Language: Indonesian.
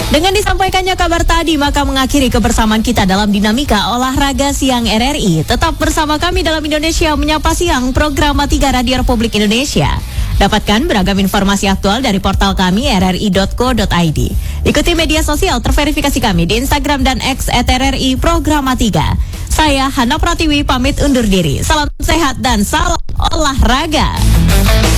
Dengan disampaikannya kabar tadi, maka mengakhiri kebersamaan kita dalam dinamika olahraga siang RRI. Tetap bersama kami dalam Indonesia Menyapa Siang, program 3 Radio Republik Indonesia. Dapatkan beragam informasi aktual dari portal kami rri.co.id. Ikuti media sosial terverifikasi kami di Instagram dan X @RRI Program 3. Saya Hana Pratiwi pamit undur diri. Salam sehat dan salam olahraga.